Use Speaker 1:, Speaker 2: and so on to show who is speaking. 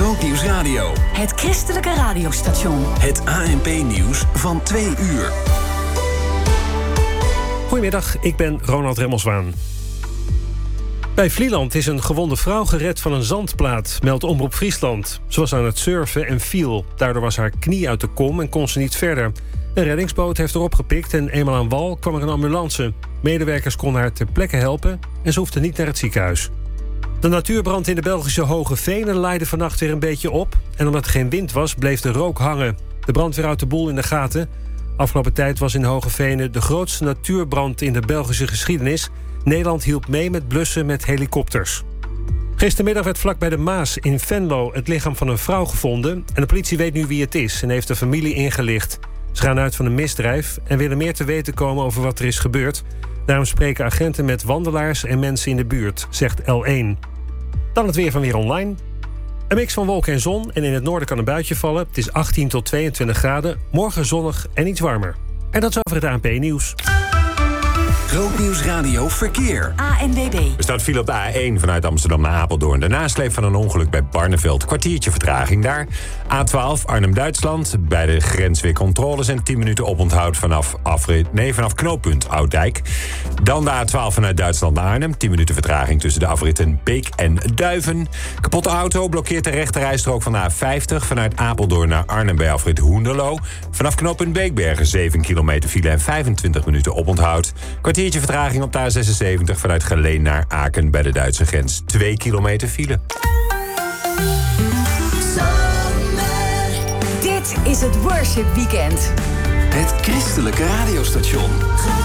Speaker 1: Grootnieuws Radio.
Speaker 2: Het christelijke radiostation.
Speaker 1: Het ANP-nieuws van 2 uur.
Speaker 3: Goedemiddag, ik ben Ronald Remmelswaan. Bij Vlieland is een gewonde vrouw gered van een zandplaat, meldt Omroep Friesland. Ze was aan het surfen en viel. Daardoor was haar knie uit de kom en kon ze niet verder. Een reddingsboot heeft haar opgepikt en eenmaal aan wal kwam er een ambulance. Medewerkers konden haar ter plekke helpen en ze hoefde niet naar het ziekenhuis. De natuurbrand in de Belgische Hoge Venen laaide vannacht weer een beetje op. En omdat er geen wind was, bleef de rook hangen. De brandweer houdt de boel in de gaten. Afgelopen tijd was in Hoge Venen de grootste natuurbrand in de Belgische geschiedenis. Nederland hielp mee met blussen met helikopters. Gistermiddag werd vlak bij de Maas in Venlo het lichaam van een vrouw gevonden. En de politie weet nu wie het is en heeft de familie ingelicht. Ze gaan uit van een misdrijf en willen meer te weten komen over wat er is gebeurd. Daarom spreken agenten met wandelaars en mensen in de buurt, zegt L1. Dan het weer van Weer Online. Een mix van wolken en zon en in het noorden kan een buitje vallen. Het is 18 tot 22 graden, morgen zonnig en iets warmer. En dat is over het ANP-nieuws.
Speaker 1: Grootnieuws Radio Verkeer.
Speaker 2: ANWB.
Speaker 4: Er staat file op de A1 vanuit Amsterdam naar Apeldoorn. De nasleep van een ongeluk bij Barneveld. Kwartiertje vertraging daar. A12 Arnhem-Duitsland. Bij de grens weer controles en 10 minuten oponthoud vanaf knooppunt Ouddijk. Dan de A12 vanuit Duitsland naar Arnhem. 10 minuten vertraging tussen de afritten Beek en Duiven. Kapotte auto blokkeert de rechterrijstrook van de A50 vanuit Apeldoorn naar Arnhem bij afrit Hoenderloo. Vanaf knooppunt Beekbergen 7 kilometer file en 25 minuten oponthoud. Kwartiertje vertraging op de A76 vanuit Geleen naar Aken bij de Duitse grens. 2 kilometer file.
Speaker 2: Dit is het Worship Weekend.
Speaker 1: Het christelijke radiostation.